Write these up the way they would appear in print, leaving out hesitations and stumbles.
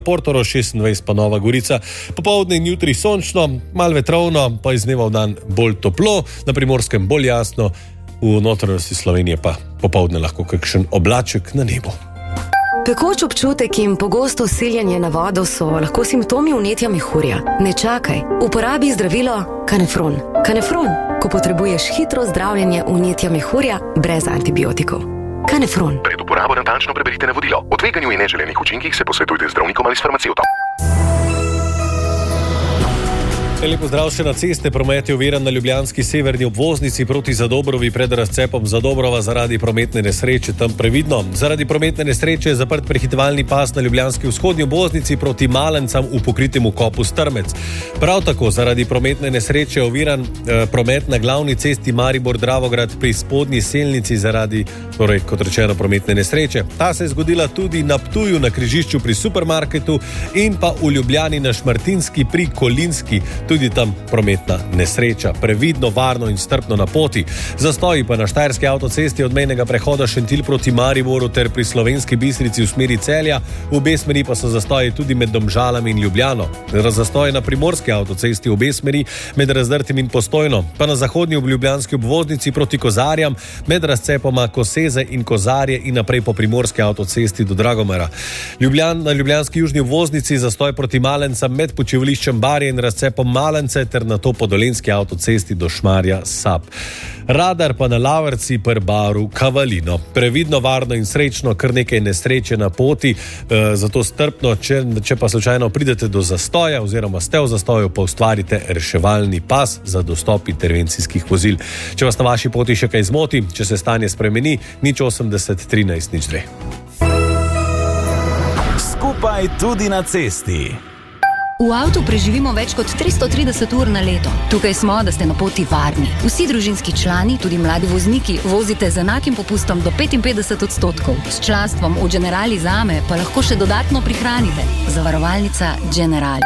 Portorož 26 pa Nova Gorica. Popoldne in jutri sončno, malo vetrovno, pa iz dneva v dan bolj toplo, na Primorskem bolj jasno, v notranjosti Slovenije pa popoldne lahko kakšen oblaček na nebu. Pekoč občutek in pogosto siljenje na vodo so lahko simptomi vnetja mehurja. Ne čakaj, uporabi zdravilo Kanefron. Kanefron, ko potrebuješ hitro zdravljenje vnetja mehurja brez antibiotikov. Kanefron. Pred uporabo natančno preberite navodilo. O tveganju in neželenih učinkih se posvetujte z zdravnikom ali s farmacevtom. Lepo zdrav še na ceste. Promet je oviran na ljubljanski severni obvoznici proti Zadobrovi pred razcepom Zadobrova zaradi prometne nesreče. Tam previdno. Zaradi prometne nesreče je zaprt prehitevalni pas na ljubljanski vzhodni obvoznici proti Malencam v pokritem kopu Strmec. Prav tako zaradi prometne nesreče je oviran promet na glavni cesti Maribor-Dravograd pri spodnji selnici zaradi, kot rečeno, prometne nesreče. Ta se je zgodila tudi na Ptuju na križišču pri supermarketu in pa v Ljubljani na Šmartinski pri Kolinski. Tudi tam prometna nesreča. Previdno, varno in strpno na poti. Zastoji pa na Štajerski avtocesti od mejnega prehoda Šentilj proti Mariboru ter pri Slovenski Bistrici v smeri Celja. V obe smeri pa so zastoji tudi med Domžalami in Ljubljano. Zastoji na Primorski avtocesti v obe smeri med Razdrtim in Postojno. Pa na zahodnji ljubljanski obvoznici proti Kozarjam med razcepoma Koseze in Kozarje in naprej po Primorski avtocesti do Dragomera. Na ljubljanski južni obvoznici zastoj proti Malencam med počivališčem Barje in razcepom Malence ter na to po dolenski avtocesti do Šmarja Sap. Radar pa na Lavrci per baru Kavalino. Previdno, varno in srečno, kar nekaj nesreče na poti, zato strpno, če pa slučajno pridete do zastoja oziroma ste v zastoju, pa ustvarite reševalni pas za dostop intervencijskih vozil. Če vas na vaši poti še kaj zmoti, če se stanje spremeni, 080 13 02. Skupaj tudi na cesti. V avtu preživimo več kot 330 ur na leto. Tukaj smo, da ste na poti varni. Vsi družinski člani, tudi mladi vozniki, vozite z enakim popustom do 55%. S članstvom v Generali Zame pa lahko še dodatno prihranite. Zavarovalnica Generali.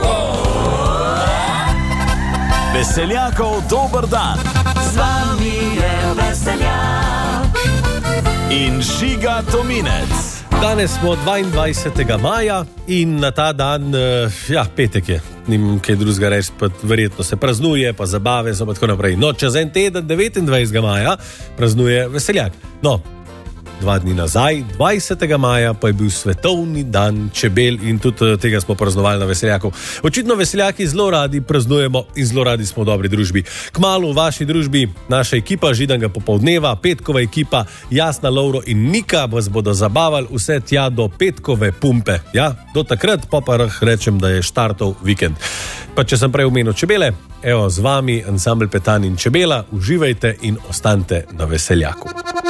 Veseljakov dober dan. Z vami je Veseljak In Žiga Tominec. Danes smo 22. maja in na ta dan, petek je, nim kaj drugega reči, pa verjetno se praznuje, pa zabave so pa tako naprej. No, čez en teden, 29. maja, praznuje Veseljak. No, 2 dni nazaj, 20. maja, pa je bil svetovni dan čebel in tudi tega smo praznovali na Veseljaku. Očitno veseljaki zelo radi praznujemo in zelo radi smo v dobri družbi. Kmalu v vaši družbi naša ekipa Židanga popoldneva, petkova ekipa Jasna, Lovro in Nika vas bodo zabavali vse tja do petkove pumpe. Ja, do takrat pa rečem, da je štartov vikend. Pa če sem prej omenil čebele, evo z vami ansambel Petan in Čebela, uživajte in ostanite na Veseljaku.